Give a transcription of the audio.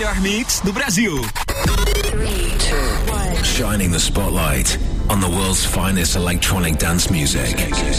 melhor mix do Brasil. 3, 2, 1. Shining the spotlight on the world's finest electronic dance music.